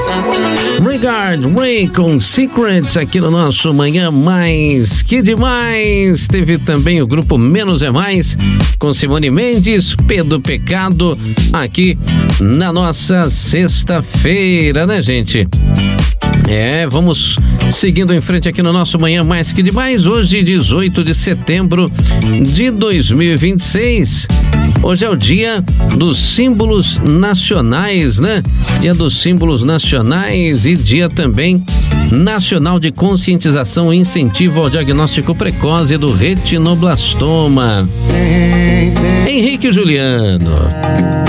Regard Ray com Secrets aqui no nosso Manhã Mais Que Demais. Teve também o grupo Menos é Mais com Simone Mendes, Pedro Pecado, aqui na nossa sexta-feira, né, gente? Vamos seguindo em frente aqui no nosso Manhã Mais Que Demais. Hoje, 18 de setembro de 2026. Hoje é o dia dos símbolos nacionais, né? Dia dos símbolos nacionais e dia também nacional de conscientização e incentivo ao diagnóstico precoce do retinoblastoma. Henrique Juliano.